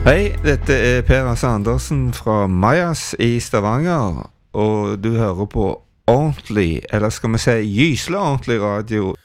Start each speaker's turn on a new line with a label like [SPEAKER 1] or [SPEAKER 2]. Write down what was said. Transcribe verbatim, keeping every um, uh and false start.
[SPEAKER 1] Hei, dette er Per Hasse Andersen fra Majas i Stavanger, og du hører på ordentlig, eller skal vi si gyselig ordentlig radio